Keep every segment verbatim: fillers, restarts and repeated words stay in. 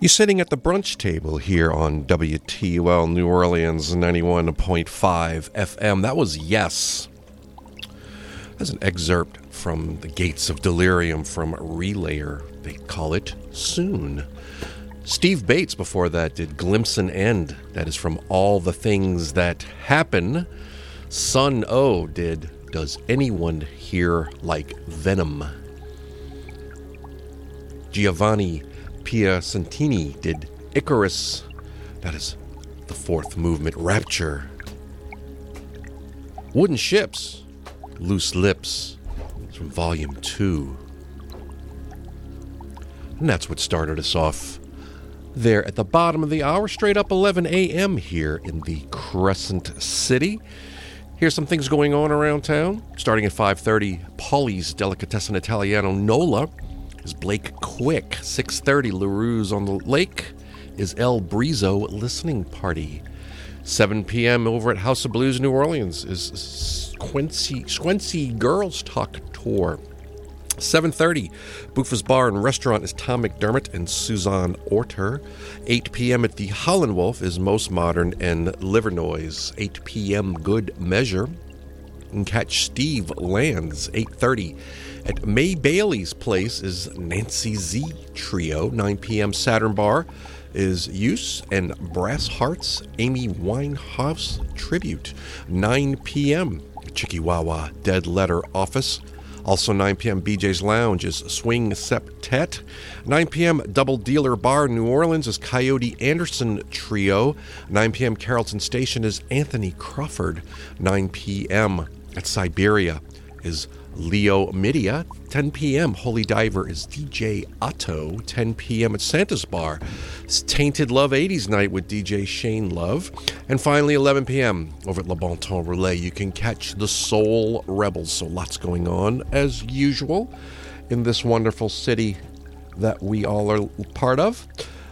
You're sitting at the brunch table here on W T U L New Orleans ninety-one point five F M. That was Yes. That's an excerpt from The Gates of Delirium from Relayer. They call it Soon. Steve Bates before that did Glimpse and End. That is from All the Things That Happen. Sun O did Does Anyone Hear Like Venom? Giovanni Piacentini did Icarus. That is the fourth movement, Rapture. Wooden Ships, Loose Lips, it's from volume two. And that's what started us off there at the bottom of the hour, straight up eleven a.m. here in the Crescent City. Here's some things going on around town. Starting at five thirty, Pauli's Delicatessen Italiano Nola is Blake Quick. six thirty, LaRue's on the Lake is El Brizo Listening Party. seven p.m. over at House of Blues New Orleans is Quincy, Squency Girls Talk Tour. seven thirty, Buffa's Bar and Restaurant is Tom McDermott and Suzanne Orter. eight p.m. at the Holland Wolf is Most Modern and Liver Noise. eight p.m. Good Measure. And catch Steve Lands. eight thirty at May Bailey's Place is Nancy Z Trio. nine p.m. Saturn Bar is Use and Brass Hearts Amy Winehouse Tribute. nine p.m. Chikiwawa Dead Letter Office. Also nine p.m. B J's Lounge is Swing Septet. nine p.m. Double Dealer Bar New Orleans is Coyote Anderson Trio. nine p.m. Carrollton Station is Anthony Crawford. nine p.m. at Siberia is Leo Midia. ten p.m. Holy Diver is D J Otto. ten p.m. at Santa's Bar it's Tainted Love eighties Night with D J Shane Love. And finally eleven p.m. over at Le Bon Temps Relais you can catch the Soul Rebels. So lots going on as usual in this wonderful city that we all are part of.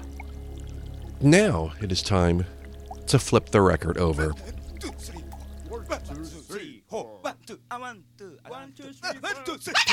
Now it is time to flip the record over. One, two, three, four. One, two, one, two, one, two, three, four.